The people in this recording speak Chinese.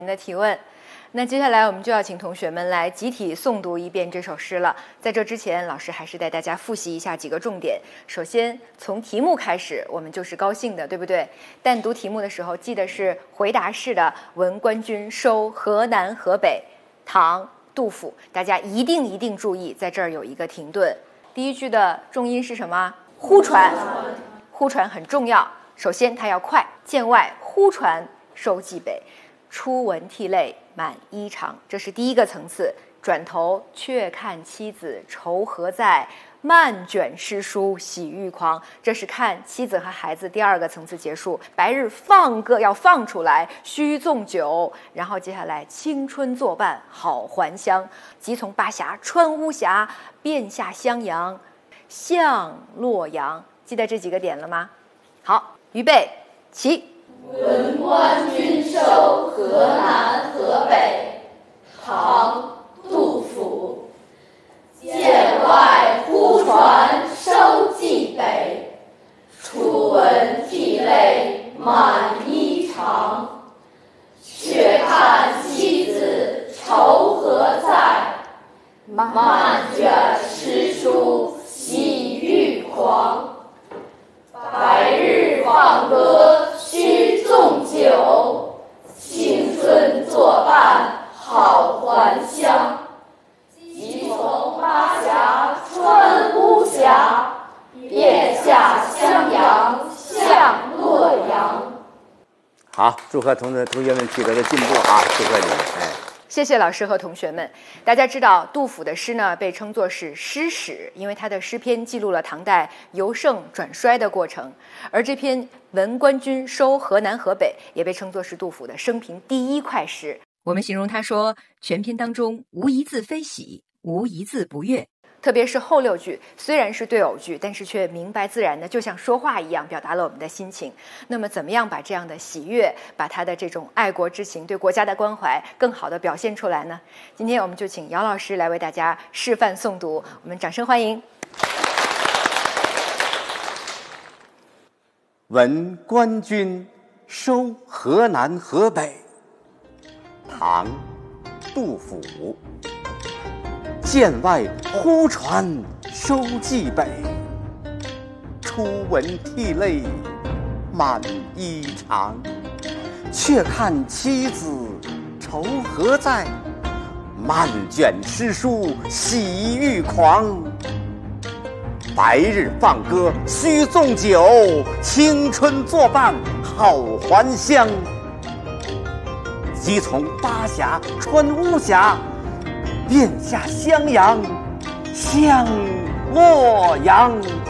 您的提问。那接下来我们就要请同学们来集体诵读一遍这首诗了。在这之前，老师还是带大家复习一下几个重点。首先，从题目开始，我们就是高兴的，对不对？但读题目的时候，记得是回答式的“闻官军收河南河北”，唐·杜甫。大家一定注意，在这儿有一个停顿。第一句的重音是什么？呼传，呼传很重要。首先，它要快。剑外呼传收蓟北，初闻涕泪满衣裳，这是第一个层次。转头却看妻子愁何在，漫卷诗书喜欲狂，这是看妻子和孩子第二个层次结束。白日放歌要放出来，须纵酒，然后接下来青春作伴好还乡，即从巴峡穿巫峡，便下襄阳向洛阳。记得这几个点了吗？好，预备起。 闻官军收河南河北，唐·杜甫。剑外呼传收蓟北，初闻涕泪满衣裳。却看妻子愁何在，漫卷诗书喜欲狂。白日放歌须纵酒，青春作伴好还乡。即从巴峡穿巫峡，便下襄阳向洛阳。 好，祝贺同学们取得的进步啊！祝贺你们！ 谢谢老师和同学们。大家知道，杜甫的诗呢被称作是诗史，因为他的诗篇记录了唐代由盛转衰的过程。而这篇《闻官军收河南河北》也被称作是杜甫的生平第一快诗。我们形容他说，全篇当中无一字非喜，无一字不悦。特别是后六句，虽然是对偶句，但是却明白自然的，就像说话一样，表达了我们的心情。那么怎么样把这样的喜悦，把他的这种爱国之情，对国家的关怀更好地表现出来呢？今天我们就请姚老师来为大家示范诵读，我们掌声欢迎。 闻官军收河南河北，唐·杜甫。剑外呼传收蓟北，初闻涕泪满衣裳。却看妻子愁何在，漫卷诗书喜欲狂。白日放歌须纵酒，青春作伴好还乡。即从巴峡穿巫峡，便下襄阳向洛阳。